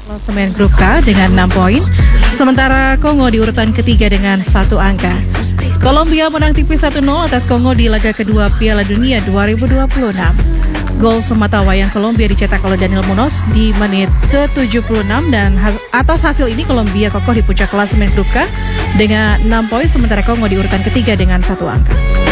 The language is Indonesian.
Klasemen grup K dengan 6 poin, sementara Kongo di urutan ketiga dengan 1 angka. Kolombia menang tipis 1-0 atas Kongo di laga kedua Piala Dunia 2026. Gol semata wayang Kolombia dicetak oleh Daniel Munoz di menit ke-76 dan atas hasil ini Kolombia kokoh di puncak klasemen grup K dengan 6 poin, sementara Kongo di urutan ketiga dengan 1 angka.